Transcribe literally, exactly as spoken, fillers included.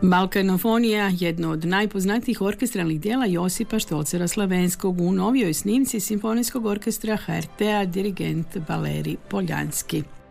Balkanofonija, jedno od najpoznatijih orkestralnih dijela Josipa Štolcera Slavenskog, u novijoj snimci Simfonijskog orkestra H R T-a, dirigent Valerij Poljanski.